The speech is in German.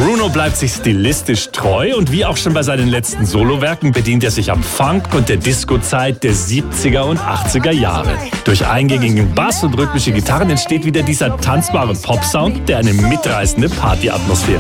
Bruno bleibt sich stilistisch treu und wie auch schon bei seinen letzten Solowerken bedient er sich am Funk und der Disco-Zeit der 70er und 80er Jahre. Durch eingängigen Bass und rhythmische Gitarren entsteht wieder dieser tanzbare Pop-Sound, der eine mitreißende Partyatmosphäre